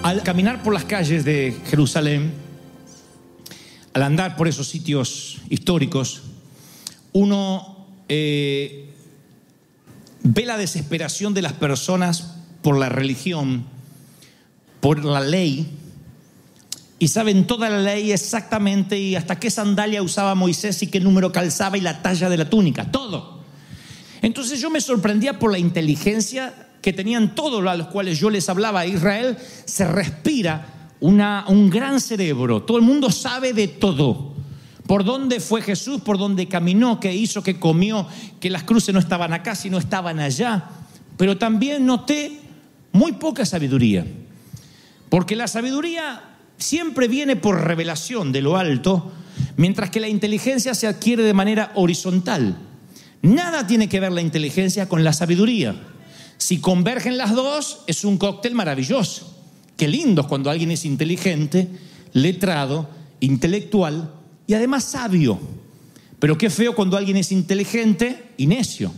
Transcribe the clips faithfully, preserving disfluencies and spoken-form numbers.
Al caminar por las calles de Jerusalén, al andar por esos sitios históricos, uno eh, ve la desesperación de las personas por la religión, por la ley, y saben toda la ley exactamente y hasta qué sandalia usaba Moisés y qué número calzaba y la talla de la túnica, todo. Entonces yo me sorprendía por la inteligencia que tenían todos a los cuales yo les hablaba. Israel se respira una, un gran cerebro, todo el mundo sabe de todo. Por dónde fue Jesús, por dónde caminó, qué hizo, qué comió, que las cruces no estaban acá, sino estaban allá. Pero también noté muy poca sabiduría, porque la sabiduría siempre viene por revelación de lo alto, mientras que la inteligencia se adquiere de manera horizontal. Nada tiene que ver la inteligencia con la sabiduría. Si convergen las dos, es un cóctel maravilloso. Qué lindo es cuando alguien es inteligente, letrado, intelectual y además sabio. Pero qué feo cuando alguien es inteligente y necio.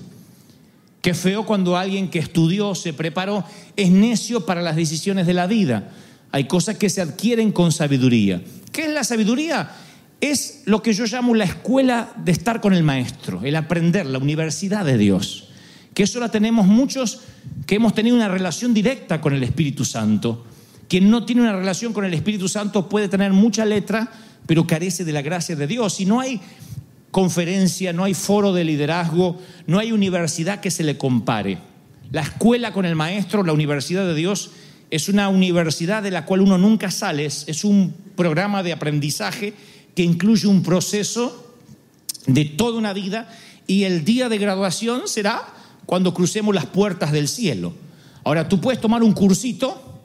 Qué feo cuando alguien que estudió, se preparó, es necio para las decisiones de la vida. Hay cosas que se adquieren con sabiduría. ¿Qué es la sabiduría? Es lo que yo llamo la escuela de estar con el maestro, el aprender, la universidad de Dios. Que eso la tenemos muchos que hemos tenido una relación directa con el Espíritu Santo. Quien no tiene una relación con el Espíritu Santo puede tener mucha letra, pero carece de la gracia de Dios. Y no hay conferencia, no hay foro de liderazgo, no hay universidad que se le compare. La escuela con el maestro, la universidad de Dios, es una universidad de la cual uno nunca sale. Es un programa de aprendizaje que incluye un proceso de toda una vida, y el día de graduación será cuando crucemos las puertas del cielo. Ahora, tú puedes tomar un cursito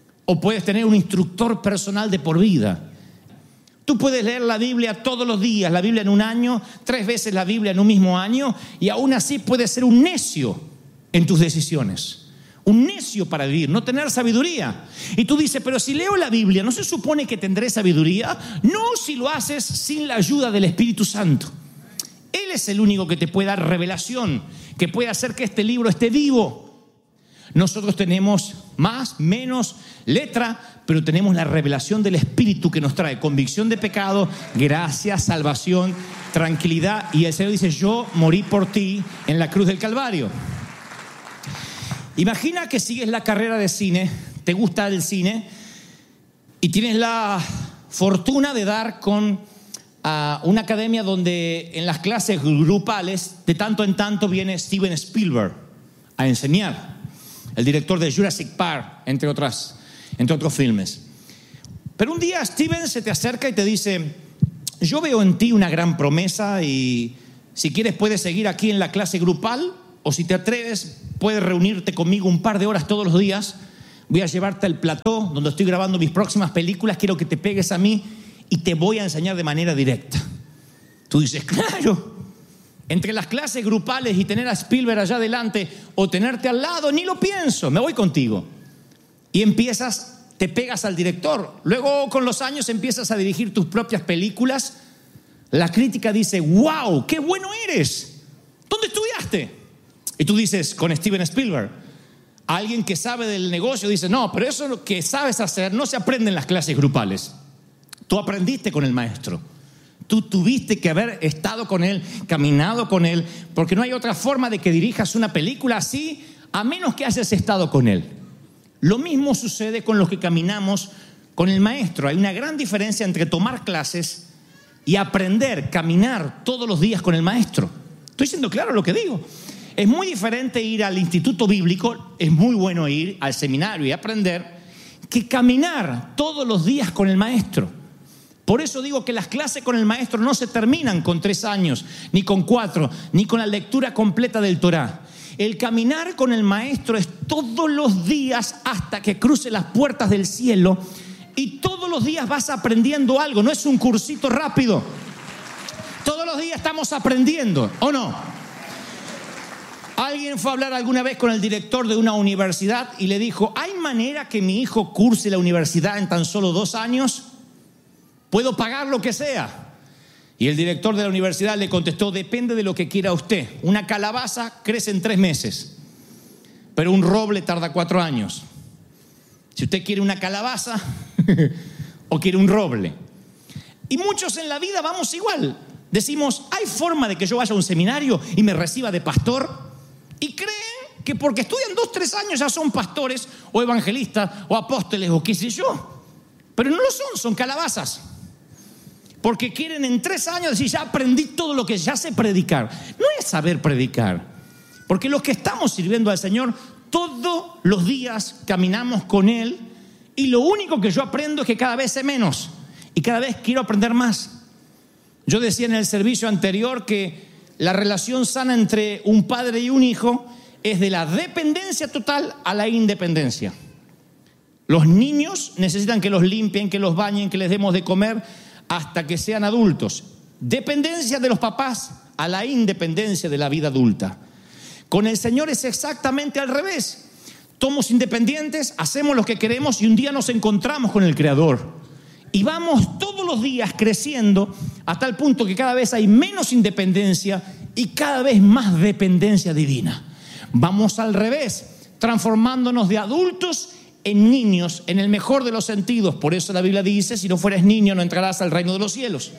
o puedes tener un instructor personal de por vida. Tú puedes leer la Biblia todos los días, la Biblia en un año, tres veces la Biblia en un mismo año, y aún así puedes ser un necio en tus decisiones. Un necio para vivir, no tener sabiduría. Y tú dices, pero si leo la Biblia, ¿no se supone que tendré sabiduría? No, si lo haces sin la ayuda del Espíritu Santo. Él es el único que te puede dar revelación, que puede hacer que este libro esté vivo. Nosotros tenemos más, menos letra, pero tenemos la revelación del Espíritu que nos trae convicción de pecado, gracia, salvación, tranquilidad. Y el Señor dice, yo morí por ti en la cruz del Calvario. Imagina que sigues la carrera de cine, te gusta el cine y tienes la fortuna de dar con a una academia donde en las clases grupales de tanto en tanto viene Steven Spielberg a enseñar, el director de Jurassic Park, entre otras, entre otros filmes. Pero un día Steven se te acerca y te dice, yo veo en ti una gran promesa y si quieres puedes seguir aquí en la clase grupal, o si te atreves puedes reunirte conmigo un par de horas todos los días. Voy a llevarte al plató donde estoy grabando mis próximas películas, quiero que te pegues a mí y te voy a enseñar de manera directa. Tú dices, claro, entre las clases grupales y tener a Spielberg allá adelante o tenerte al lado, ni lo pienso, me voy contigo. Y empiezas, te pegas al director. Luego con los años empiezas a dirigir tus propias películas. La crítica dice, wow, qué bueno eres. ¿Dónde estudiaste? Y tú dices, con Steven Spielberg. Alguien que sabe del negocio dice, no, pero eso lo que sabes hacer no se aprende en las clases grupales. Tú aprendiste con el maestro. Tú tuviste que haber estado con él, caminado con él, porque no hay otra forma de que dirijas una película así, a menos que hayas estado con él. Lo mismo sucede con los que caminamos con el maestro. Hay una gran diferencia entre tomar clases y aprender, caminar todos los días con el maestro. Estoy siendo claro lo que digo. Es muy diferente ir al instituto bíblico, es muy bueno ir al seminario y aprender, que caminar todos los días con el maestro. Por eso digo que las clases con el maestro no se terminan con tres años, ni con cuatro, ni con la lectura completa del Torá. El caminar con el maestro es todos los días hasta que cruce las puertas del cielo, y todos los días vas aprendiendo algo, no es un cursito rápido. Todos los días estamos aprendiendo, ¿o no? Alguien fue a hablar alguna vez con el director de una universidad y le dijo, ¿hay manera que mi hijo curse la universidad en tan solo dos años? ¿Puedo pagar lo que sea? Y el director de la universidad le contestó, depende de lo que quiera usted. Una calabaza crece en tres meses, pero un roble tarda cuatro años. Si usted quiere una calabaza o quiere un roble. Y muchos en la vida vamos igual. Decimos, ¿hay forma de que yo vaya a un seminario y me reciba de pastor? Y creen que porque estudian dos, tres años ya son pastores o evangelistas o apóstoles o qué sé yo. Pero no lo son, son calabazas. Porque quieren en tres años decir, ya aprendí todo lo que ya sé predicar. No es saber predicar. Porque los que estamos sirviendo al Señor, todos los días caminamos con Él. Y lo único que yo aprendo es que cada vez sé menos. Y cada vez quiero aprender más. Yo decía en el servicio anterior que la relación sana entre un padre y un hijo es de la dependencia total a la independencia. Los niños necesitan que los limpien, que los bañen, que les demos de comer hasta que sean adultos. Dependencia de los papás a la independencia de la vida adulta. Con el Señor es exactamente al revés. Somos independientes, hacemos lo que queremos y un día nos encontramos con el Creador. Y vamos todos los días creciendo hasta el punto que cada vez hay menos independencia y cada vez más dependencia divina. Vamos al revés, transformándonos de adultos en niños, en el mejor de los sentidos. Por eso la Biblia dice, si no fueres niño no entrarás al reino de los cielos.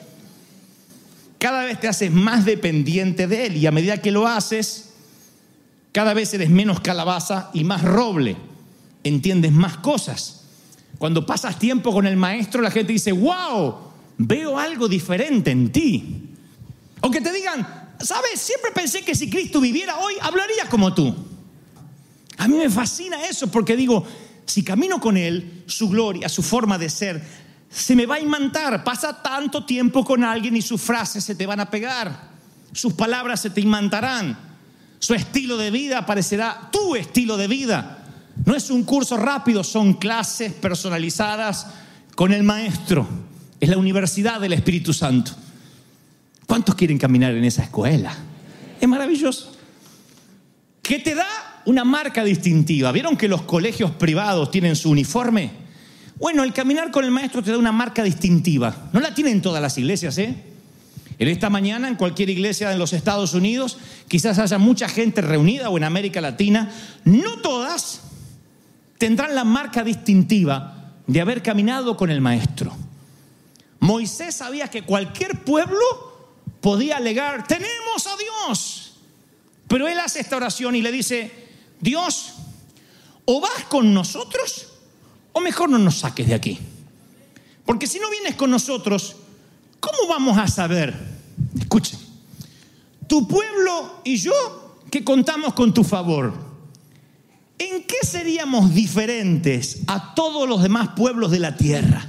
Cada vez te haces más dependiente de Él y a medida que lo haces, cada vez eres menos calabaza y más roble. Entiendes más cosas. Cuando pasas tiempo con el maestro, la gente dice, wow, veo algo diferente en ti. O que te digan, ¿sabes? Siempre pensé que si Cristo viviera hoy, hablaría como tú. A mí me fascina eso porque digo, si camino con Él, su gloria, su forma de ser, se me va a imantar. Pasa tanto tiempo con alguien y sus frases se te van a pegar. Sus palabras se te imantarán. Su estilo de vida parecerá tu estilo de vida. No es un curso rápido, son clases personalizadas con el maestro. Es la universidad del Espíritu Santo. ¿Cuántos quieren caminar en esa escuela? Es maravilloso. ¿Qué te da? Una marca distintiva. ¿Vieron que los colegios privados tienen su uniforme? Bueno, el caminar con el maestro te da una marca distintiva. No la tienen todas las iglesias, ¿eh? En esta mañana, en cualquier iglesia en los Estados Unidos, quizás haya mucha gente reunida o en América Latina. No todas tendrán la marca distintiva de haber caminado con el maestro. Moisés sabía que cualquier pueblo podía alegar, tenemos a Dios. Pero él hace esta oración y le dice, Dios, o vas con nosotros o mejor no nos saques de aquí. Porque si no vienes con nosotros, ¿cómo vamos a saber? Escuchen, tu pueblo y yo que contamos con tu favor, ¿en qué seríamos diferentes a todos los demás pueblos de la tierra?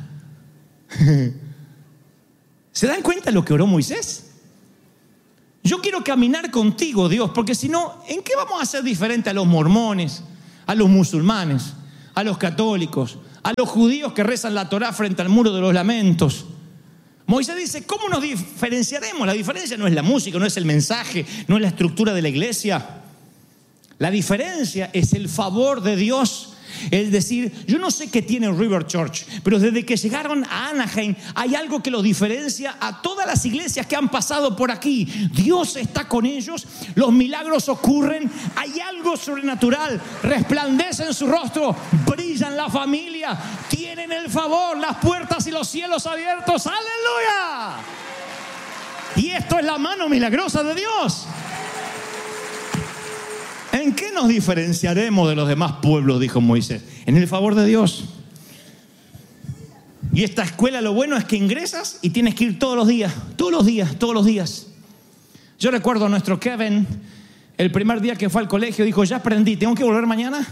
¿Se dan cuenta de lo que oró Moisés? Yo quiero caminar contigo, Dios, porque si no, ¿en qué vamos a ser diferentes a los mormones, a los musulmanes, a los católicos, a los judíos que rezan la Torá frente al muro de los lamentos? Moisés dice, ¿cómo nos diferenciaremos? La diferencia no es la música, no es el mensaje, no es la estructura de la iglesia. La diferencia es el favor de Dios. Es decir, yo no sé qué tiene River Church, pero desde que llegaron a Anaheim hay algo que los diferencia a todas las iglesias que han pasado por aquí. Dios está con ellos, los milagros ocurren, hay algo sobrenatural, resplandece en su rostro, brilla en la familia, tienen el favor, las puertas y los cielos abiertos. ¡Aleluya! Y esto es la mano milagrosa de Dios. ¿En qué nos diferenciaremos de los demás pueblos? Dijo Moisés. En el favor de Dios. Y esta escuela, lo bueno es que ingresas y tienes que ir todos los días, todos los días, todos los días. Yo recuerdo a nuestro Kevin, el primer día que fue al colegio, dijo, ya aprendí, ¿tengo que volver mañana?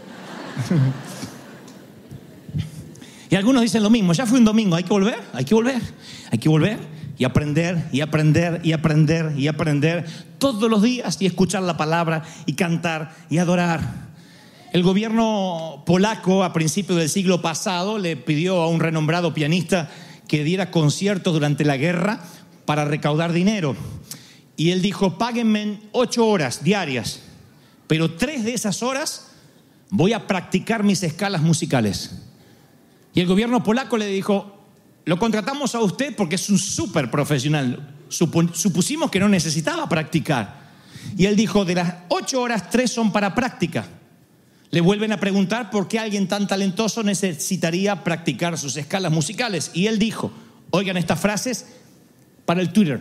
Y algunos dicen lo mismo, ya fue un domingo, hay que volver, hay que volver, hay que volver. Y aprender, y aprender, y aprender, y aprender todos los días y escuchar la palabra y cantar y adorar. El gobierno polaco a principios del siglo pasado le pidió a un renombrado pianista que diera conciertos durante la guerra para recaudar dinero. Y él dijo, páguenme ocho horas diarias, pero tres de esas horas voy a practicar mis escalas musicales. Y el gobierno polaco le dijo, lo contratamos a usted porque es un súper profesional. Supusimos que no necesitaba practicar. Y él dijo, de las ocho horas, tres son para práctica. le vuelven a preguntar por qué alguien tan talentoso necesitaría practicar sus escalas musicales. Y él dijo, oigan estas frases para el Twitter: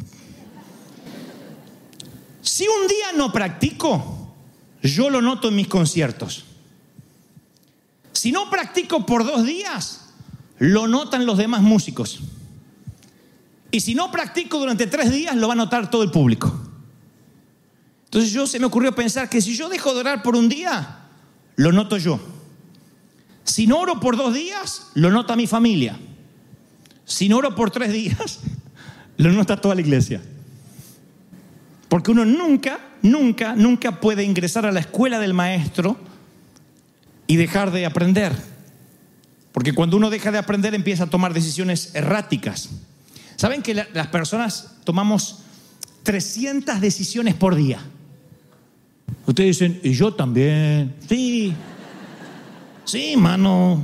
si un día no practico, yo lo noto en mis conciertos. Si no practico por dos días, lo notan los demás músicos. Y si no practico durante tres días, lo va a notar todo el público. Entonces yo se me ocurrió pensar que si yo dejo de orar por un día, lo noto yo. Si no oro por dos días, lo nota mi familia. Si no oro por tres días, lo nota toda la iglesia. Porque uno nunca, nunca, nunca puede ingresar a la escuela del maestro y dejar de aprender. Porque cuando uno deja de aprender, empieza a tomar decisiones erráticas. ¿Saben que la, las personas tomamos trescientas decisiones por día? Ustedes dicen, y yo también. Sí, sí, mano.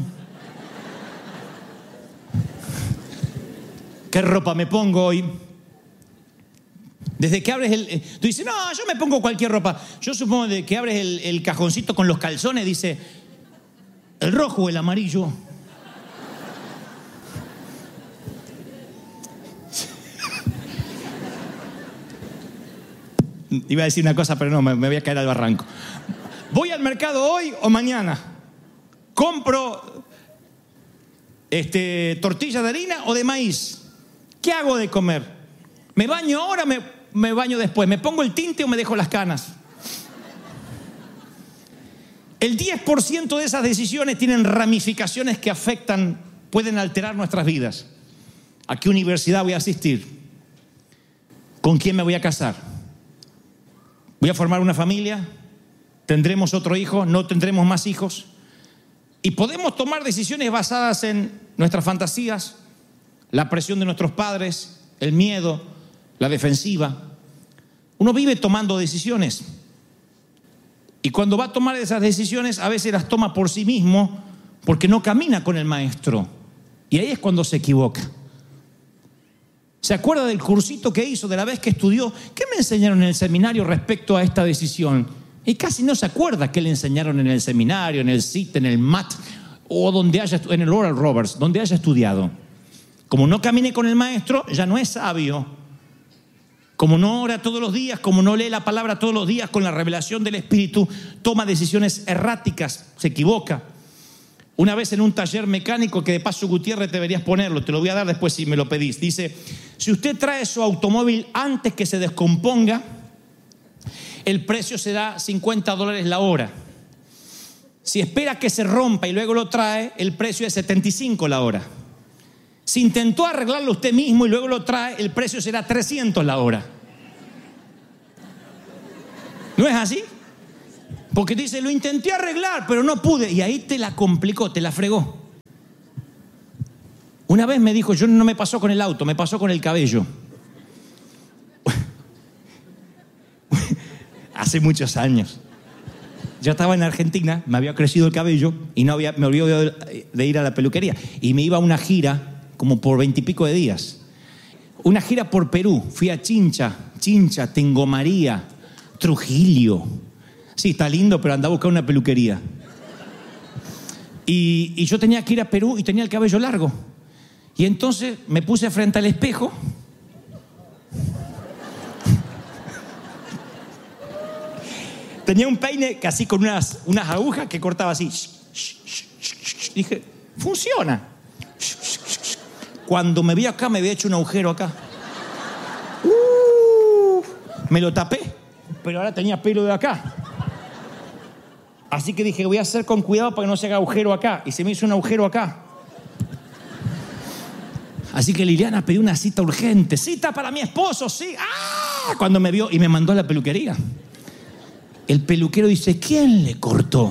¿Qué ropa me pongo hoy? Desde que abres el... Tú dices, no, yo me pongo cualquier ropa. Yo supongo de que abres el, el cajoncito con los calzones, dice, el rojo o el amarillo. Iba a decir una cosa, pero no, me, me voy a caer al barranco. ¿Voy al mercado hoy o mañana? ¿Compro este, tortillas de harina o de maíz? ¿Qué hago de comer? ¿Me baño ahora o me, me baño después? ¿Me pongo el tinte o me dejo las canas? El diez por ciento de esas decisiones tienen ramificaciones que afectan, pueden alterar nuestras vidas. ¿A qué universidad voy a asistir? ¿Con quién me voy a casar? ¿Voy a formar una familia? ¿Tendremos otro hijo? ¿No tendremos más hijos? Y podemos tomar decisiones basadas en nuestras fantasías, la presión de nuestros padres, el miedo, la defensiva. Uno vive tomando decisiones. Y cuando va a tomar esas decisiones, a veces las toma por sí mismo porque no camina con el maestro. Y ahí es cuando se equivoca. ¿Se acuerda del cursito que hizo, de la vez que estudió? ¿Qué me enseñaron en el seminario respecto a esta decisión? Y casi no se acuerda qué le enseñaron en el seminario, en el C I T, en el M A T, o donde haya, en el Oral Roberts, donde haya estudiado. Como no camine con el maestro, ya no es sabio. Como no ora todos los días, como no lee la palabra todos los días con la revelación del Espíritu, toma decisiones erráticas, se equivoca. Una vez en un taller mecánico, que de paso Gutiérrez deberías ponerlo, te lo voy a dar después si me lo pedís, dice, si usted trae su automóvil antes que se descomponga, el precio será cincuenta dólares la hora. Si espera que se rompa y luego lo trae, el precio es setenta y cinco la hora. Si intentó arreglarlo usted mismo y luego lo trae, el precio será trescientos la hora. ¿No es así? Porque dice, lo intenté arreglar, pero no pude. Y ahí te la complicó, te la fregó. Una vez me dijo, yo no me pasó con el auto, me pasó con el cabello. Hace muchos años. Yo estaba en Argentina, me había crecido el cabello y no había, me olvidó de, de ir a la peluquería. Y me iba a una gira, como por veintipico de días. Una gira por Perú. Fui a Chincha, Chincha, Tengo María, Trujillo. Sí, está lindo, pero andaba a buscar una peluquería. Y, y yo tenía que ir a Perú y tenía el cabello largo. Y entonces me puse frente al espejo. Tenía un peine casi con unas, unas agujas que cortaba así. Dije, funciona. Cuando me vi acá, me había hecho un agujero acá. Uh, me lo tapé, pero ahora tenía pelo de acá. Así que dije, voy a hacer con cuidado para que no se haga agujero acá. Y se me hizo un agujero acá. Así que Liliana pidió una cita urgente. Cita para mi esposo, sí. ¡Ah! Cuando me vio y me mandó a la peluquería. El peluquero dice, ¿quién le cortó?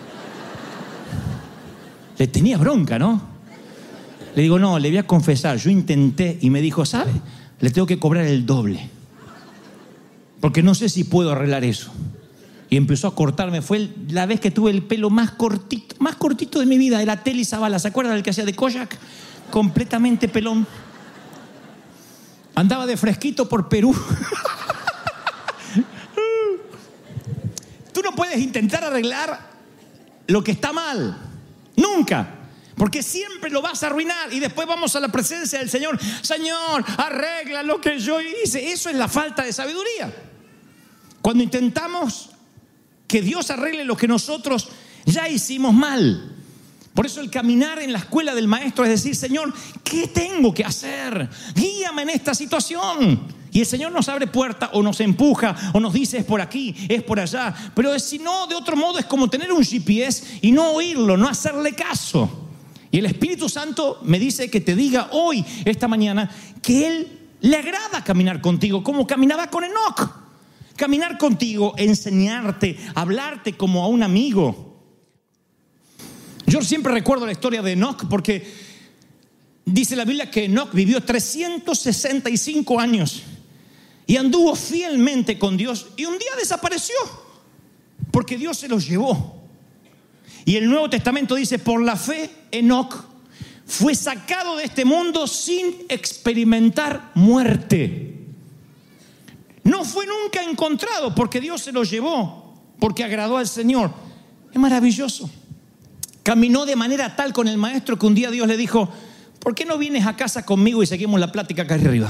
Le tenía bronca, ¿no? Le digo, no, le voy a confesar. Yo intenté y me dijo, ¿sabe? Le tengo que cobrar el doble. Porque no sé si puedo arreglar eso. Y empezó a cortarme. Fue la vez que tuve el pelo más cortito, más cortito de mi vida. Era Telly Savalas. ¿Se acuerdan del que hacía de Kojak? Completamente pelón. Andaba de fresquito por Perú. Tú no puedes intentar arreglar lo que está mal. Nunca. Porque siempre lo vas a arruinar y después vamos a la presencia del Señor. Señor, arregla lo que yo hice. Eso es la falta de sabiduría. Cuando intentamos que Dios arregle lo que nosotros ya hicimos mal. Por eso el caminar en la escuela del maestro es decir, Señor, ¿qué tengo que hacer? Guíame en esta situación. Y el Señor nos abre puerta o nos empuja o nos dice es por aquí, es por allá. Pero si no, de otro modo es como tener un G P S y no oírlo, no hacerle caso. Y el Espíritu Santo me dice que te diga hoy, esta mañana, que Él le agrada caminar contigo como caminaba con Enoc. Caminar contigo, enseñarte, hablarte como a un amigo. Yo siempre recuerdo la historia de Enoc porque dice la Biblia que Enoc vivió trescientos sesenta y cinco años y anduvo fielmente con Dios y un día desapareció porque Dios se los llevó. Y el Nuevo Testamento dice, por la fe, Enoc fue sacado de este mundo sin experimentar muerte. No fue nunca encontrado porque Dios se lo llevó, porque agradó al Señor. Es maravilloso. Caminó de manera tal con el maestro que un día Dios le dijo, ¿por qué no vienes a casa conmigo y seguimos la plática acá arriba?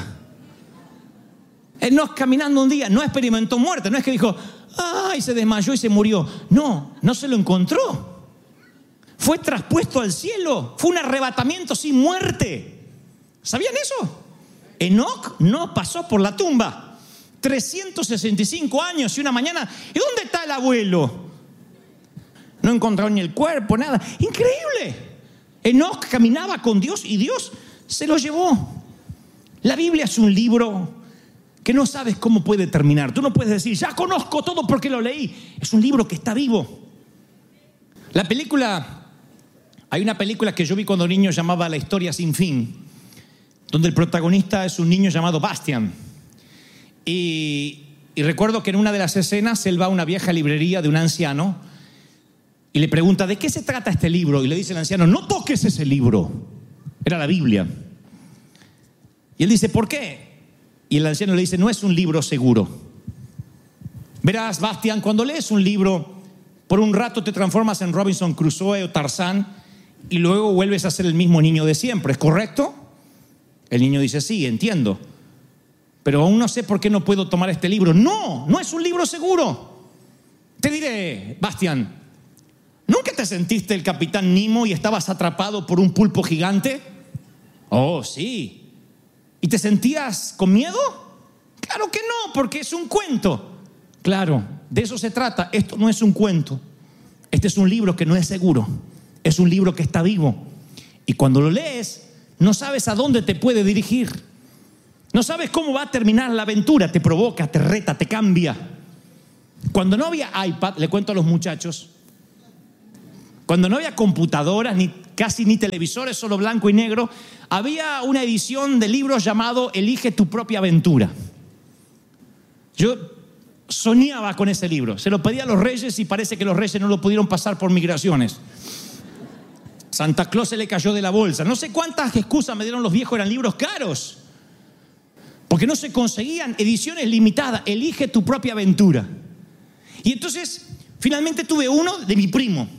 Enoc caminando un día no experimentó muerte, no es que dijo, ay, se desmayó y se murió. No, no se lo encontró. Fue traspuesto al cielo. Fue un arrebatamiento sin muerte. ¿Sabían eso? Enoc no pasó por la tumba. trescientos sesenta y cinco años y una mañana. ¿Y dónde está el abuelo? No encontraron ni el cuerpo, nada. Increíble. Enoc caminaba con Dios y Dios se lo llevó. La Biblia es un libro que no sabes cómo puede terminar. Tú no puedes decir, ya conozco todo porque lo leí. Es un libro que está vivo. La película... Hay una película que yo vi cuando niño llamada La historia sin fin, donde el protagonista es un niño llamado Bastian. Y, y recuerdo que en una de las escenas él va a una vieja librería de un anciano y le pregunta, ¿de qué se trata este libro? Y le dice el anciano, no toques ese libro. Era la Biblia. Y él dice, ¿por qué? Y el anciano le dice, no es un libro seguro. Verás, Bastian, cuando lees un libro, por un rato te transformas en Robinson Crusoe o Tarzán y luego vuelves a ser el mismo niño de siempre, ¿es correcto? El niño dice, sí, entiendo, pero aún no sé por qué no puedo tomar este libro. No, no es un libro seguro. Te diré, Bastian, ¿nunca te sentiste el capitán Nemo y estabas atrapado por un pulpo gigante? Oh, sí. ¿Y te sentías con miedo? Claro que no, porque es un cuento. Claro, de eso se trata. Esto no es un cuento. Este es un libro que no es seguro. Es un libro que está vivo. Y cuando lo lees, no sabes a dónde te puede dirigir. No sabes cómo va a terminar la aventura. Te provoca, te reta, te cambia. Cuando no había iPad, le cuento a los muchachos, cuando no había computadoras, ni casi ni televisores, solo blanco y negro, había una edición de libros llamado Elige tu propia aventura. Yo soñaba con ese libro. Se lo pedí a los reyes y parece que los reyes no lo pudieron pasar por migraciones. Santa Claus se le cayó de la bolsa. No sé cuántas excusas me dieron los viejos, eran libros caros. Porque no se conseguían ediciones limitadas. Elige tu propia aventura. Y entonces, finalmente tuve uno de mi primo.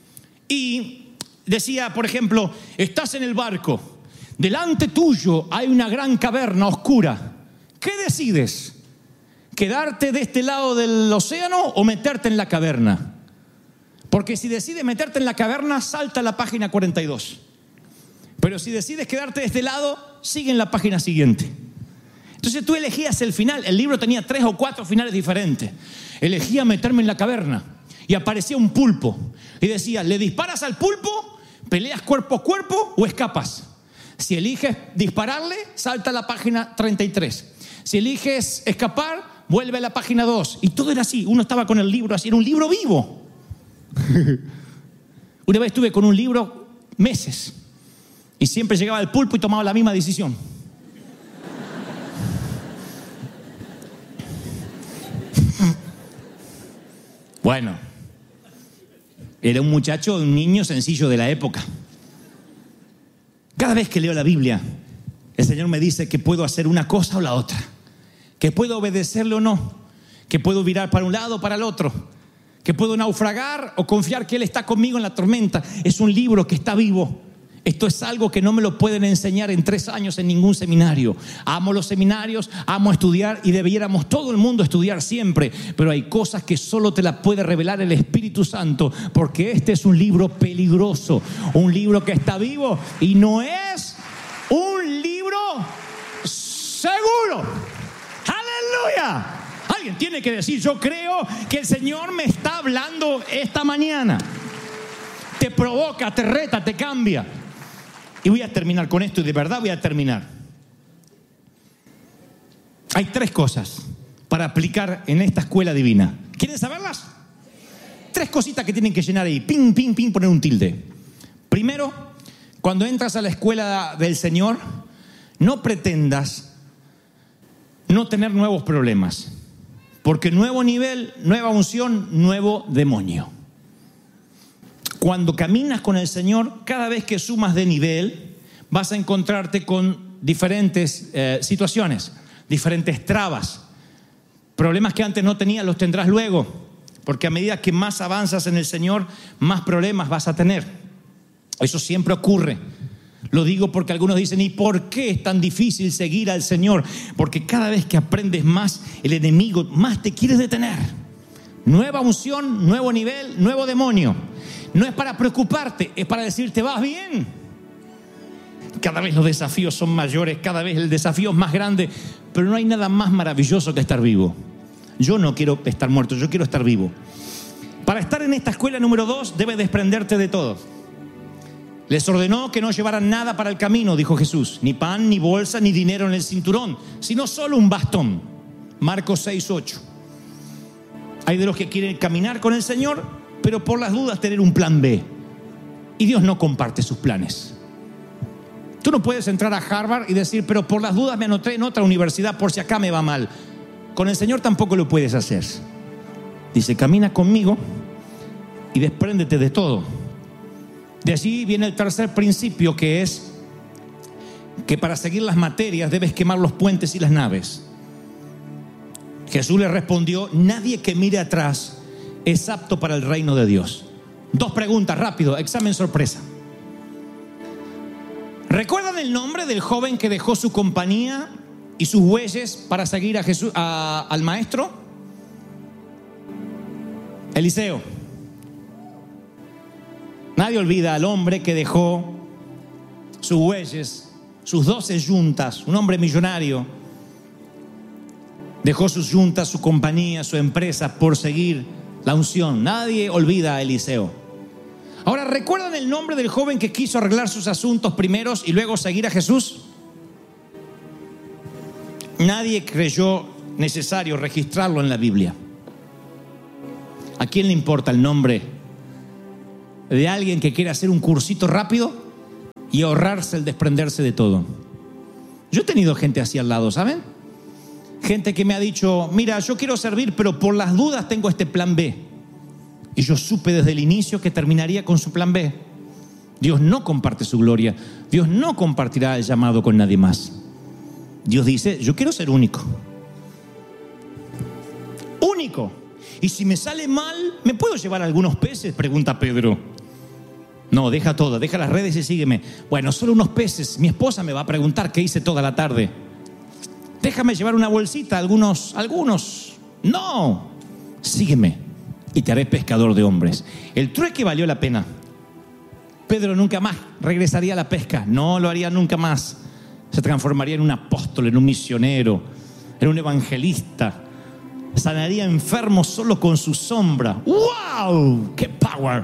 Y decía, por ejemplo, estás en el barco. Delante tuyo hay una gran caverna oscura. ¿Qué decides? ¿Quedarte de este lado del océano o meterte en la caverna? Porque si decides meterte en la caverna, salta a la página cuarenta y dos. Pero si decides quedarte de este lado, sigue en la página siguiente. Entonces tú elegías el final. El libro tenía tres o cuatro finales diferentes. Elegía meterme en la caverna y aparecía un pulpo. Y decía, ¿le disparas al pulpo? ¿Peleas cuerpo a cuerpo o escapas? Si eliges dispararle, salta a la página treinta y tres. Si eliges escapar, vuelve a la página dos. Y todo era así. Uno estaba con el libro así. Era un libro vivo. Una vez estuve con un libro meses y siempre llegaba el pulpo y tomaba la misma decisión. Bueno, era un muchacho, un niño sencillo de la época. Cada vez que leo la Biblia, el Señor me dice que puedo hacer una cosa o la otra, que puedo obedecerle o no, que puedo virar para un lado o para el otro, que puedo naufragar o confiar que Él está conmigo en la tormenta. Es un libro que está vivo. Esto es algo que no me lo pueden enseñar en tres años en ningún seminario. Amo los seminarios, amo estudiar y debiéramos todo el mundo estudiar siempre. Pero hay cosas que solo te las puede revelar el Espíritu Santo, porque este es un libro peligroso, un libro que está vivo y no es un libro seguro. ¡Aleluya! Alguien tiene que decir: yo creo que el Señor me está hablando esta mañana. Te provoca, te reta, te cambia. Y voy a terminar con esto, y de verdad voy a terminar. Hay tres cosas para aplicar en esta escuela divina. ¿Quieren saberlas? Tres cositas que tienen que llenar ahí. Ping, ping, ping, poner un tilde. Primero, cuando entras a la escuela del Señor, no pretendas no tener nuevos problemas. Porque nuevo nivel, nueva unción, nuevo demonio. Cuando caminas con el Señor, cada vez que sumas de nivel, vas a encontrarte con diferentes eh, situaciones, diferentes trabas. Problemas que antes no tenías los tendrás luego, porque a medida que más avanzas en el Señor, más problemas vas a tener. Eso siempre ocurre. Lo digo porque algunos dicen: ¿y por qué es tan difícil seguir al Señor? Porque cada vez que aprendes más, el enemigo más te quiere detener. Nueva unción, nuevo nivel, nuevo demonio. No es para preocuparte, es para decirte: vas bien. Cada vez los desafíos son mayores, cada vez el desafío es más grande, pero no hay nada más maravilloso que estar vivo. Yo no quiero estar muerto, yo quiero estar vivo. Para estar en esta escuela número dos, debes desprenderte de todo. Les ordenó que no llevaran nada para el camino, dijo Jesús: ni pan, ni bolsa, ni dinero en el cinturón, sino solo un bastón. Marcos seis ocho. Hay de los que quieren caminar con el Señor, pero por las dudas tener un plan B. Y Dios no comparte sus planes. Tú no puedes entrar a Harvard y decir: pero por las dudas me anoté en otra universidad por si acá me va mal. Con el Señor tampoco lo puedes hacer. Dice: camina conmigo y despréndete de todo. De allí viene el tercer principio, que es que para seguir las materias debes quemar los puentes y las naves. Jesús le respondió: nadie que mire atrás es apto para el reino de Dios. Dos preguntas, rápido, examen sorpresa. ¿Recuerdan el nombre del joven que dejó su compañía y sus bueyes para seguir a Jesús, a, al maestro? Eliseo. Nadie olvida al hombre que dejó sus bueyes, sus doce yuntas, un hombre millonario. Dejó sus yuntas, su compañía, su empresa por seguir la unción. Nadie olvida a Eliseo. Ahora, ¿recuerdan el nombre del joven que quiso arreglar sus asuntos primeros y luego seguir a Jesús? Nadie creyó necesario registrarlo en la Biblia. ¿A quién le importa el nombre de alguien que quiere hacer un cursito rápido y ahorrarse el desprenderse de todo? Yo he tenido gente así al lado, ¿saben? Gente que me ha dicho: mira, yo quiero servir, pero por las dudas tengo este plan B. Y yo supe desde el inicio que terminaría con su plan B. Dios no comparte su gloria. Dios no compartirá el llamado con nadie más. Dios dice: yo quiero ser único. Único. Y si me sale mal, ¿me puedo llevar algunos peces?, pregunta Pedro. No, deja todo, deja las redes y sígueme. Bueno, solo unos peces. Mi esposa me va a preguntar qué hice toda la tarde. Déjame llevar una bolsita, algunos, algunos. No, sígueme y te haré pescador de hombres. El trueque valió la pena. Pedro nunca más regresaría a la pesca. No lo haría nunca más. Se transformaría en un apóstol, en un misionero, en un evangelista. Sanaría enfermos solo con su sombra. ¡Wow! ¡Qué power!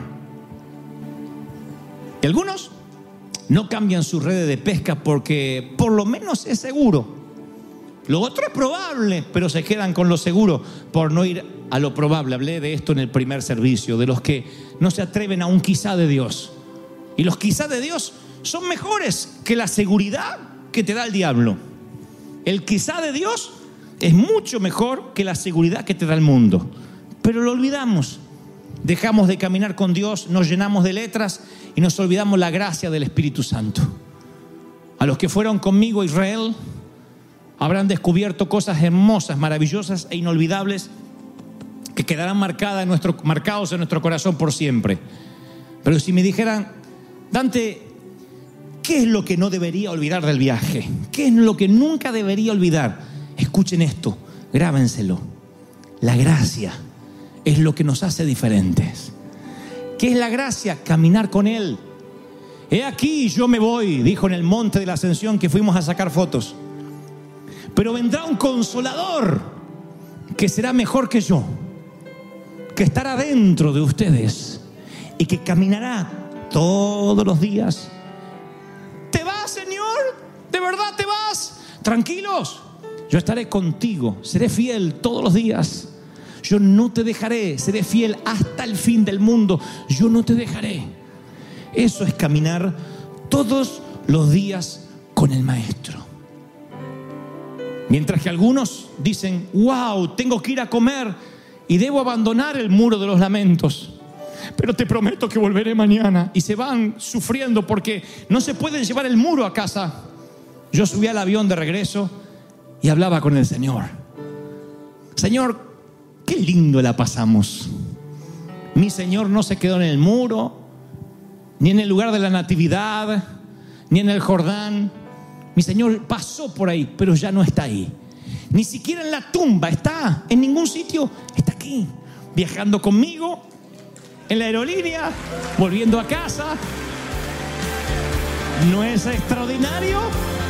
Y algunos no cambian su red de pesca porque por lo menos es seguro. Lo otro es probable, pero se quedan con lo seguro por no ir a lo probable. Hablé de esto en el primer servicio, de los que no se atreven a un quizá de Dios. Y los quizá de Dios son mejores que la seguridad que te da el diablo. El quizá de Dios es mucho mejor que la seguridad que te da el mundo. Pero lo olvidamos. Dejamos de caminar con Dios, nos llenamos de letras y nos olvidamos la gracia del Espíritu Santo. A los que fueron conmigo a Israel habrán descubierto cosas hermosas, maravillosas e inolvidables que quedarán marcadas en nuestro, marcados en nuestro corazón por siempre. Pero si me dijeran, Dante, ¿qué es lo que no debería olvidar del viaje? ¿Qué es lo que nunca debería olvidar? Escuchen esto, grábenselo. La gracia es lo que nos hace diferentes. ¿Qué es la gracia? Caminar con Él. He aquí, yo me voy, dijo en el monte de la Ascensión que fuimos a sacar fotos. Pero vendrá un consolador que será mejor que yo, que estará dentro de ustedes y que caminará todos los días. ¿Te vas, Señor? ¿De verdad te vas? Tranquilos, yo estaré contigo, seré fiel todos los días. Yo no te dejaré, seré fiel hasta el fin del mundo. Yo no te dejaré. Eso es caminar todos los días con el Maestro. Mientras que algunos dicen, wow, tengo que ir a comer y debo abandonar el muro de los lamentos, pero te prometo que volveré mañana. Y se van sufriendo porque no se pueden llevar el muro a casa. Yo subí al avión de regreso y hablaba con el Señor. Señor, qué lindo la pasamos. Mi Señor no se quedó en el muro, ni en el lugar de la natividad, ni en el Jordán. Mi Señor pasó por ahí, pero ya no está ahí. Ni siquiera en la tumba está, en ningún sitio, está aquí, viajando conmigo, en la aerolínea, volviendo a casa. ¿No es extraordinario?